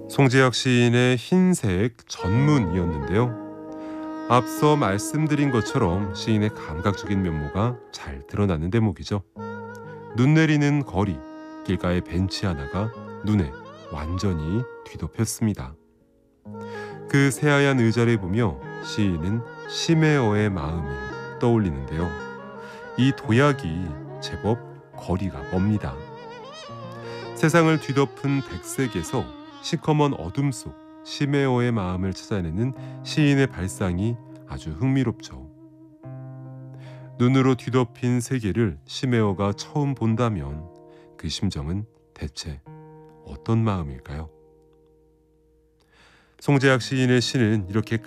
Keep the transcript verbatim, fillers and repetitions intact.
송재학 시인의 흰색 전문이었는데요. 앞서 말씀드린 것처럼 시인의 감각적인 면모가 잘 드러나는 대목이죠. 눈 내리는 거리, 길가의 벤치 하나가 눈에 완전히 뒤덮였습니다. 그 새하얀 의자를 보며 시인은 시메어의 마음을 떠올리는데요. 이 도약이 제법 거리가 멉니다. 세상을 뒤덮은 백색에서 시커먼 어둠 속 시메어의 마음을 찾아내는 시인의 발상이 아주 흥미롭죠. 눈으로 뒤덮인 세계를 시메어가 처음 본다면 그 심정은 대체 어떤 마음일까요? 송재학 시인의 시는 이렇게